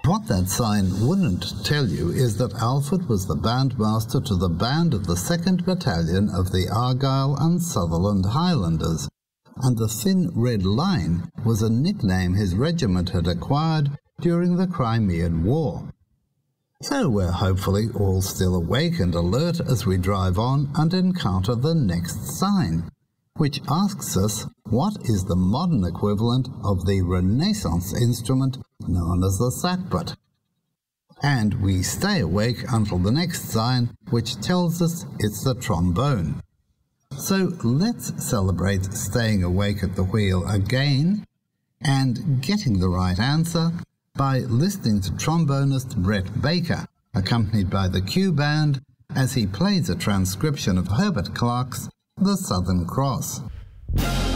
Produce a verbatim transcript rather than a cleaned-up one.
What that sign wouldn't tell you is that Alfred was the bandmaster to the band of the second Battalion of the Argyll and Sutherland Highlanders, and the Thin Red Line was a nickname his regiment had acquired during the Crimean War. So we're hopefully all still awake and alert as we drive on and encounter the next sign, which asks us what is the modern equivalent of the Renaissance instrument known as the sackbut. And we stay awake until the next sign, which tells us it's the trombone. So let's celebrate staying awake at the wheel again and getting the right answer by listening to trombonist Brett Baker, accompanied by the Q Band, as he plays a transcription of Herbert Clark's The Southern Cross.